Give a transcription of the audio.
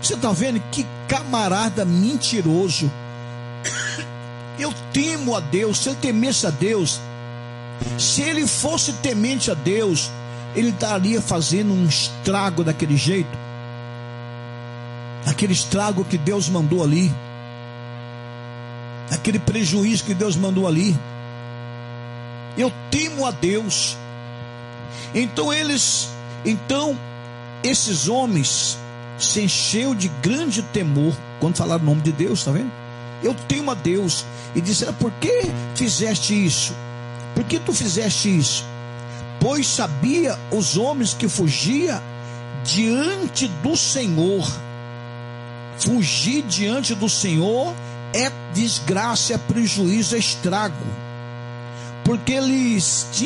Você está vendo que camarada mentiroso? Eu temo a Deus. Se ele temesse a Deus, se ele fosse temente a Deus, ele estaria fazendo um estrago daquele jeito, aquele estrago que Deus mandou ali, aquele prejuízo que Deus mandou ali. Eu temo a Deus. Então esses homens se encheu de grande temor quando falaram o nome de Deus, está vendo? Eu temo a Deus. E disseram: por que fizeste isso? Por que tu fizeste isso? Pois sabia os homens que fugia diante do Senhor. Fugir diante do Senhor é desgraça, é prejuízo, é estrago, porque eles tinham